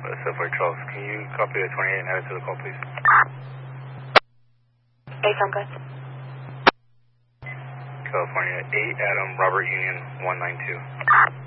Subway Charles, can you copy the 28 and add it to the call, please? 8 from good. California 8, Adam, Robert Union 192.